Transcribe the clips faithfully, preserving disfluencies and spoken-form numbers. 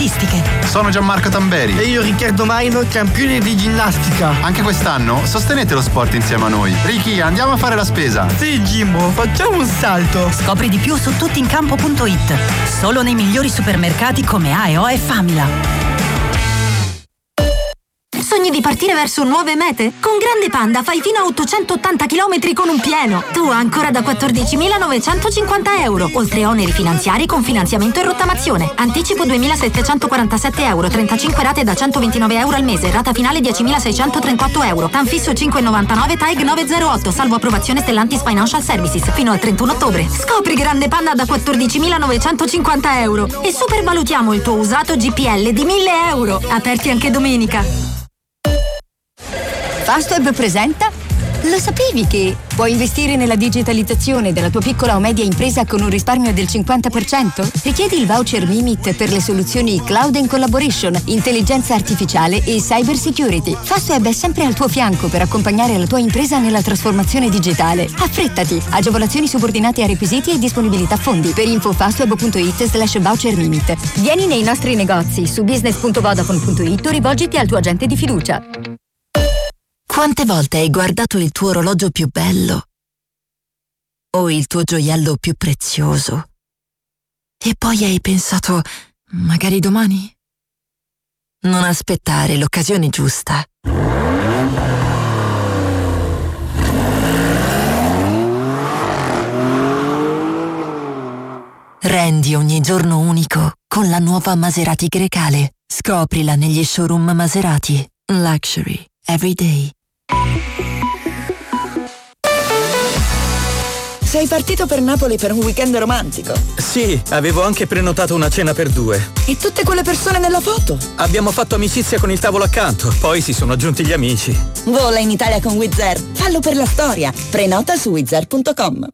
artistiche. Sono Gianmarco Tamberi. E io Riccardo Maino, campione di ginnastica. Anche quest'anno sostenete lo sport insieme a noi. Ricky, andiamo a fare la spesa. Sì, Jimbo, facciamo un salto. Scopri di più su tuttincampo punto it. Solo nei migliori supermercati come A E O e Famila. Sogni di partire verso nuove mete? Con Grande Panda fai fino a ottocentottanta chilometri con un pieno. Tu ancora da quattordicimilanovecentocinquanta euro. Oltre a oneri finanziari con finanziamento e rottamazione. Anticipo duemilasettecentoquarantasette euro. trentacinque rate da centoventinove euro al mese. Rata finale diecimilaseicentotrentotto euro. Tanfisso cinque virgola novantanove. T A E G nove zero otto. Salvo approvazione Stellantis Financial Services. Fino al trentuno ottobre. Scopri Grande Panda da quattordicimilanovecentocinquanta euro. E supervalutiamo il tuo usato G P L di mille euro. Aperti anche domenica. Fastweb presenta? Lo sapevi che puoi investire nella digitalizzazione della tua piccola o media impresa con un risparmio del cinquanta per cento? Richiedi il voucher Mimit per le soluzioni Cloud and Collaboration, intelligenza artificiale e cyber security. Fastweb è sempre al tuo fianco per accompagnare la tua impresa nella trasformazione digitale. Affrettati! Agevolazioni subordinate a requisiti e disponibilità fondi. Per info fastweb punto it slash voucher Mimit. Vieni nei nostri negozi su business punto vodafone punto it o rivolgiti al tuo agente di fiducia. Quante volte hai guardato il tuo orologio più bello o il tuo gioiello più prezioso e poi hai pensato, magari domani? Non aspettare l'occasione giusta. Rendi ogni giorno unico con la nuova Maserati Grecale. Scoprila negli showroom Maserati. Luxury every day. Sei partito per Napoli per un weekend romantico? Sì, avevo anche prenotato una cena per due. E tutte quelle persone nella foto? Abbiamo fatto amicizia con il tavolo accanto, poi si sono aggiunti gli amici. Vola in Italia con Wizz Air. Fallo per la storia. Prenota su wizz air punto com.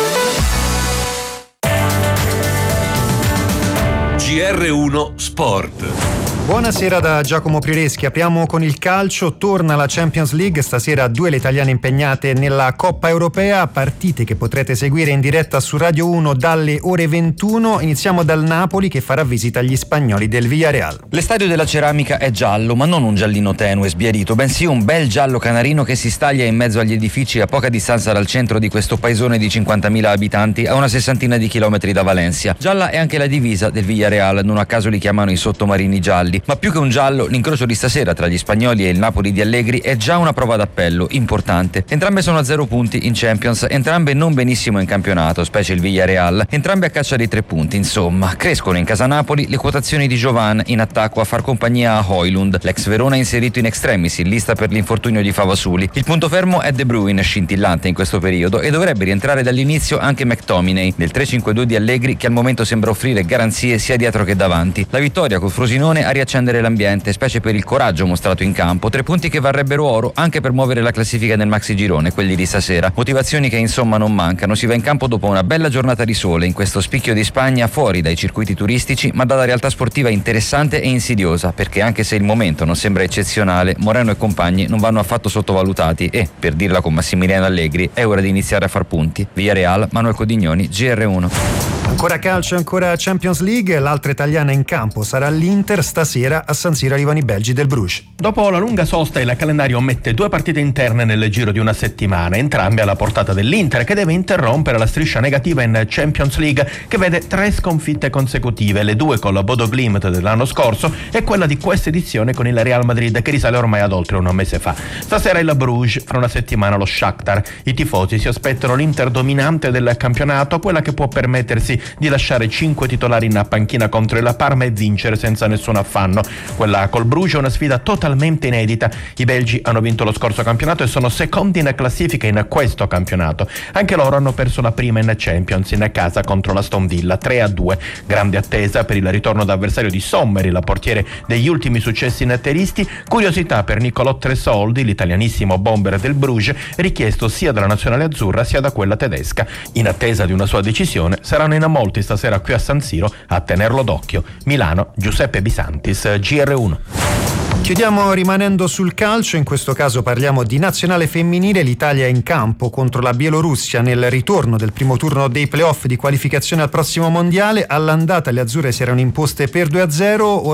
G R uno Sport. Buonasera da Giacomo Prireschi, apriamo con il calcio, torna la Champions League, stasera due le italiane impegnate nella Coppa Europea, partite che potrete seguire in diretta su Radio uno dalle ore ventuno, iniziamo dal Napoli che farà visita agli spagnoli del Villarreal. L'estadio della Ceramica è giallo, ma non un giallino tenue, sbiadito, bensì un bel giallo canarino che si staglia in mezzo agli edifici a poca distanza dal centro di questo paesone di cinquantamila abitanti a una sessantina di chilometri da Valencia. Gialla è anche la divisa del Villarreal, non a caso li chiamano i sottomarini gialli. Ma più che un giallo, l'incrocio di stasera tra gli spagnoli e il Napoli di Allegri è già una prova d'appello importante. Entrambe sono a zero punti in Champions, entrambe non benissimo in campionato, specie il Villarreal, entrambe a caccia dei tre punti. Insomma, crescono in casa Napoli le quotazioni di Giovan in attacco a far compagnia a Højlund, l'ex Verona inserito in extremis in lista per l'infortunio di Favasuli. Il punto fermo è De Bruyne, scintillante in questo periodo, e dovrebbe rientrare dall'inizio anche McTominay, del tre cinque due di Allegri, che al momento sembra offrire garanzie sia dietro che davanti. La vittoria col Frosinone ha accendere l'ambiente, specie per il coraggio mostrato in campo, tre punti che varrebbero oro anche per muovere la classifica nel maxi girone, quelli di stasera. Motivazioni che insomma non mancano, si va in campo dopo una bella giornata di sole in questo spicchio di Spagna, fuori dai circuiti turistici ma dalla realtà sportiva interessante e insidiosa, perché anche se il momento non sembra eccezionale, Moreno e compagni non vanno affatto sottovalutati e, per dirla con Massimiliano Allegri, è ora di iniziare a far punti. Villarreal, Manuel Codignoni, G R uno. Ancora calcio, ancora Champions League, l'altra italiana in campo sarà l'Inter, stasera a San Siro arrivano i belgi del Bruges. Dopo la lunga sosta il calendario ommette due partite interne nel giro di una settimana, entrambe alla portata dell'Inter, che deve interrompere la striscia negativa in Champions League, che vede tre sconfitte consecutive, le due con la Bodo Glimt dell'anno scorso e quella di questa edizione con il Real Madrid, che risale ormai ad oltre un mese fa. Stasera il Bruges, fra una settimana lo Shakhtar. I tifosi si aspettano l'Inter dominante del campionato, quella che può permettersi di lasciare cinque titolari in panchina contro il Parma e vincere senza nessun affanno. Quella col Bruges è una sfida totalmente inedita. I belgi hanno vinto lo scorso campionato e sono secondi in classifica in questo campionato. Anche loro hanno perso la prima in Champions in casa contro l'Aston Villa tre a due. Grande attesa per il ritorno d'avversario di Sommer, il portiere degli ultimi successi interisti. Curiosità per Nicolò Tresoldi, l'italianissimo bomber del Bruges, richiesto sia dalla nazionale azzurra sia da quella tedesca. In attesa di una sua decisione saranno in molti stasera qui a San Siro a tenerlo d'occhio. Milano, Giuseppe Bisantis, G R uno. Chiudiamo rimanendo sul calcio, in questo caso parliamo di nazionale femminile. L'Italia è in campo contro la Bielorussia nel ritorno del primo turno dei playoff di qualificazione al prossimo mondiale. All'andata le azzurre si erano imposte per due a zero.